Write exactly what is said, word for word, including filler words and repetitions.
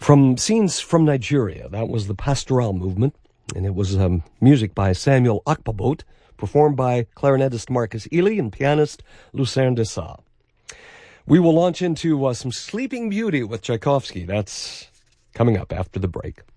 From Scenes from Nigeria, that was the Pastoral Movement, and it was um, music by Samuel Akpabot, performed by clarinetist Marcus Ely and pianist Lucerne Dessau. We will launch into uh, some Sleeping Beauty with Tchaikovsky. That's coming up after the break.